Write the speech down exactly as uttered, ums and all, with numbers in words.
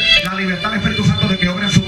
la libertad del Espíritu Santo de que obra en su